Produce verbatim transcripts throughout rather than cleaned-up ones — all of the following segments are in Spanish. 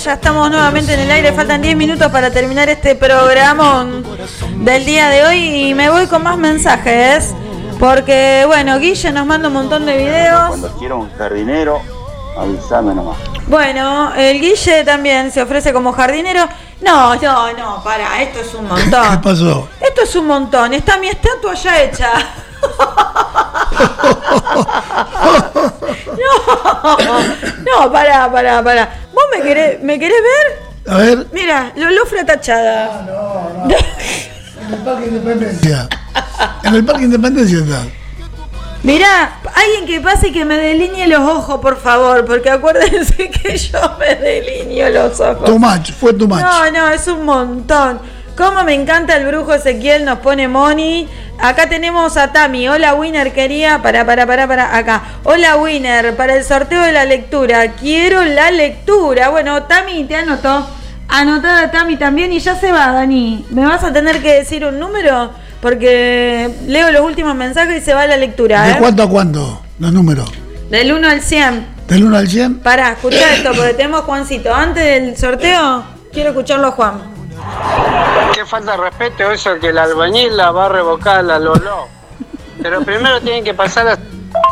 ya estamos nuevamente en el aire, faltan diez minutos para terminar este programa del día de hoy y me voy con más mensajes, porque bueno, Guille nos manda un montón de videos. Cuando quiera un jardinero, avísame nomás. Bueno, el Guille también se ofrece como jardinero. No, no, no, para, esto es un montón. ¿Qué pasó? Esto es un montón, está mi estatua ya hecha. No, no, pará, pará, pará. ¿Vos me querés, me querés ver? A ver. Mira, Lolofra tachada. No, no, no. En el Parque Independencia. En el Parque Independencia está. Mirá, alguien que pase y que me delinee los ojos, por favor, porque acuérdense que yo me delineo los ojos. Too much, fue too much. No, no, es un montón. Cómo me encanta el brujo Ezequiel, nos pone Moni. Acá tenemos a Tami. Hola, Winner, quería. Para, para, para, para, acá. Hola, Winner, para el sorteo de la lectura. Quiero la lectura. Bueno, Tami, te anotó. Anotada Tami también y ya se va, Dani. ¿Me vas a tener que decir un número? Porque leo los últimos mensajes y se va la lectura. ¿De ¿eh? cuánto a cuánto? Los números. Del uno al cien. ¿Del uno al cien? Pará, escuchá esto, porque tenemos a Juancito. Antes del sorteo, quiero escucharlo a Juan. Qué falta de respeto eso que el albañil la va a revocar a la Lolo. Pero primero tienen que pasar a...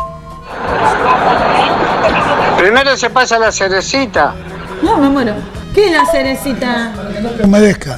Primero se pasa la cerecita. No, me muero. ¿Qué es la cerecita? Que no te humedezca.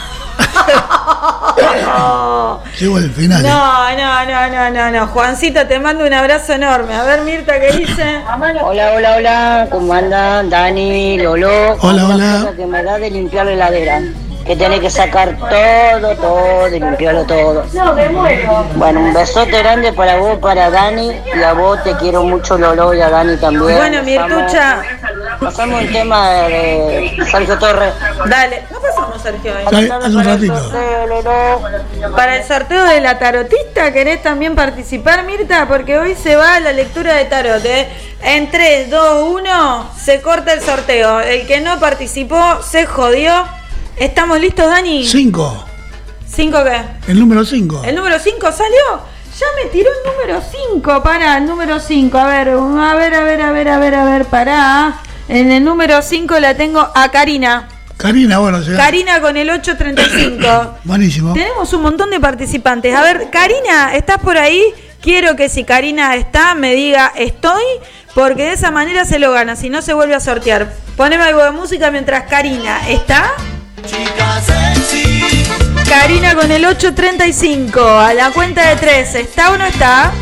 Llegó el final. No, no, no, no, no, no. Juancito, te mando un abrazo enorme. A ver, Mirta, ¿qué dice? Hola, hola, hola. ¿Cómo andan? Dani, Lolo. Hola, hola. La que me da de limpiar la heladera. Que tenés que sacar todo, todo y limpiarlo todo. No, me muero. Bueno, un besote grande para vos, para Dani. Y a vos te quiero mucho, Lolo, y a Dani también. Bueno, Mirtucha. Pasamos el tema de Sergio Torres. Dale, no pasamos, Sergio. ¿eh? Dale, hace un ratito. Para el sorteo de la tarotista, ¿querés también participar, Mirta? Porque hoy se va la lectura de tarot, ¿eh? En tres, dos, uno, se corta el sorteo. El que no participó se jodió. ¿Estamos listos, Dani? Cinco. ¿Cinco qué? El número cinco. ¿El número cinco salió? Ya me tiró el número cinco. Pará, el número cinco. A ver, a ver, a ver, a ver, a ver, a ver, pará. En el número cinco la tengo a Karina. Karina, bueno, llega. Karina con el ocho treinta y cinco. Buenísimo. Tenemos un montón de participantes. A ver, Karina, ¿estás por ahí? Quiero que si Karina está, me diga estoy, porque de esa manera se lo gana, si no se vuelve a sortear. Poneme algo de música mientras Karina está. Karina con el ocho treinta y cinco, a la cuenta de tres, ¿está o no está?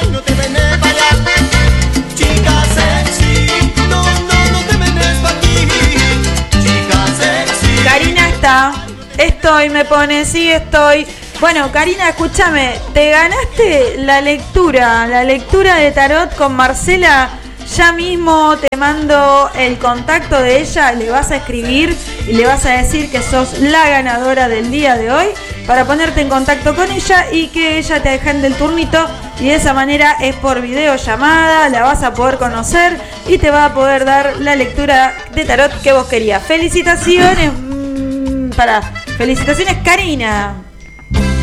Karina está, estoy, me pone, sí estoy. Bueno, Karina, escúchame, te ganaste la lectura, la lectura de tarot con Marcela. Ya mismo te mando el contacto de ella, le vas a escribir y le vas a decir que sos la ganadora del día de hoy para ponerte en contacto con ella y que ella te agende el turnito y de esa manera es por videollamada, la vas a poder conocer y te va a poder dar la lectura de tarot que vos querías. Felicitaciones, mmm, para, felicitaciones Karina.